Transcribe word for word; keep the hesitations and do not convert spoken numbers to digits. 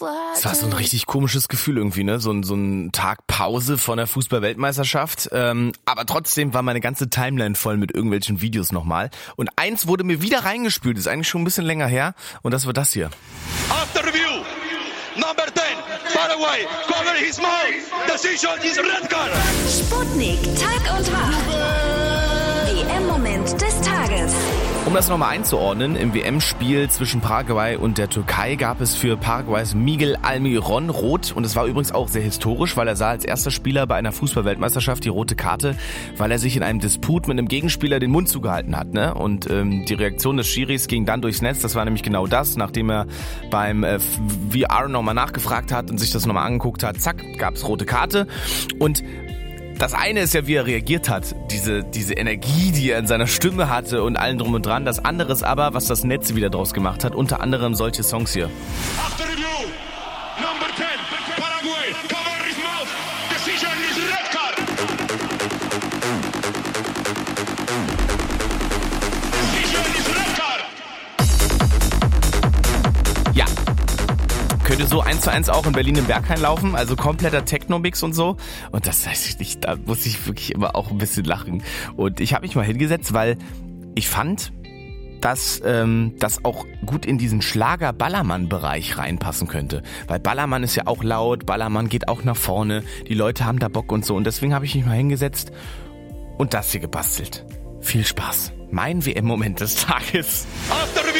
Es war so ein richtig komisches Gefühl irgendwie, ne? So ein, so ein Tag Pause von der Fußball-Weltmeisterschaft. Ähm, aber trotzdem war meine ganze Timeline voll mit irgendwelchen Videos nochmal. Und eins wurde mir wieder reingespült, ist eigentlich schon ein bisschen länger her. Und das war das hier. After review, number ten, Paraguay, cover his mouth. Decision is red card. Sputnik, Tag und Wach. W M-Moment des Tages. Um das nochmal einzuordnen, im W M-Spiel zwischen Paraguay und der Türkei gab es für Paraguays Miguel Almiron rot. Und es war übrigens auch sehr historisch, weil er sah als erster Spieler bei einer Fußball-Weltmeisterschaft die rote Karte, weil er sich in einem Disput mit einem Gegenspieler den Mund zugehalten hat. Ne? Und ähm, die Reaktion des Schiris ging dann durchs Netz. Das war nämlich genau das, nachdem er beim äh, V R nochmal nachgefragt hat und sich das nochmal angeguckt hat. Zack, gab es rote Karte. Und das eine ist ja, wie er reagiert hat, diese diese Energie, die er in seiner Stimme hatte und allen drum und dran. Das andere ist aber, was das Netz wieder draus gemacht hat, unter anderem solche Songs hier. After review, number ten, Paraguay, cover his mouth. Decision is red card. Decision is red card. Ja. Könnte so eins zu eins auch in Berlin im Berghain laufen, also kompletter Techno-Mix und so. Und das weiß ich nicht, da muss ich wirklich immer auch ein bisschen lachen. Und ich habe mich mal hingesetzt, weil ich fand, dass ähm, das auch gut in diesen Schlager-Ballermann-Bereich reinpassen könnte. Weil Ballermann ist ja auch laut, Ballermann geht auch nach vorne, die Leute haben da Bock und so. Und deswegen habe ich mich mal hingesetzt und das hier gebastelt. Viel Spaß. Mein W M-Moment des Tages. After review.